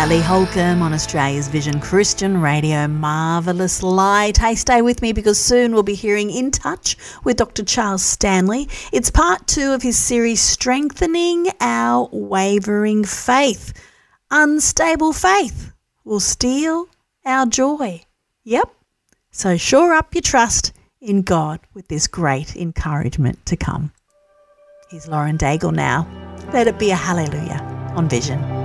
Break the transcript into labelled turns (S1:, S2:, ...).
S1: Ali Holcomb on Australia's Vision Christian Radio. Marvellous light. Hey, stay with me because soon we'll be hearing In Touch with Dr. Charles Stanley. It's part 2 of his series Strengthening Our Wavering Faith. Unstable faith will steal our joy. Yep. So shore up your trust in God with this great encouragement to come. Here's Lauren Daigle now. Let it be a hallelujah on Vision.